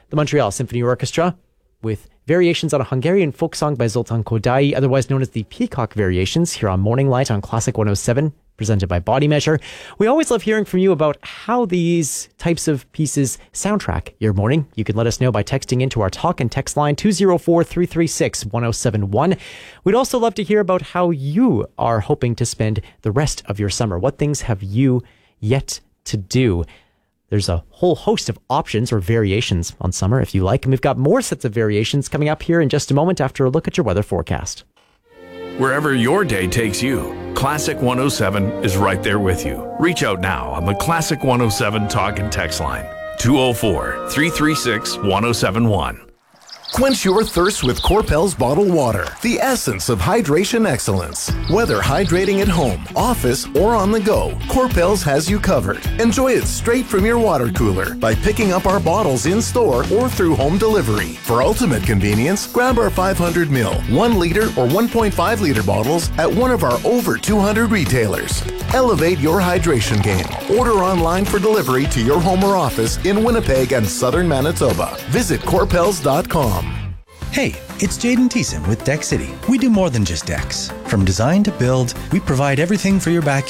The Montreal Symphony Orchestra with variations on a Hungarian folk song by Zoltán Kodály, otherwise known as the Peacock Variations, here on Morning Light on Classic 107, presented by Body Measure. We always love hearing from you about how these types of pieces soundtrack your morning. You can let us know by texting into our talk and text line 204-336-1071. We'd also love to hear about how you are hoping to spend the rest of your summer. What things have you yet to do? There's a whole host of options or variations on summer if you like, and we've got more sets of variations coming up here in just a moment after a look at your weather forecast. Wherever your day takes you, Classic 107 is right there with you. Reach out now on the Classic 107 talk and text line, 204-336-1071. Quench your thirst with Corpel's bottled water, the essence of hydration excellence. Whether hydrating at home, office, or on the go, Corpel's has you covered. Enjoy it straight from your water cooler by picking up our bottles in-store or through home delivery. For ultimate convenience, grab our 500 ml, 1 liter, or 1.5 liter bottles at one of our over 200 retailers. Elevate your hydration game. Order online for delivery to your home or office in Winnipeg and southern Manitoba. Visit corpels.com. Hey, it's Jaden Thiessen with Deck City. We do more than just decks. From design to build, we provide everything for your backyard.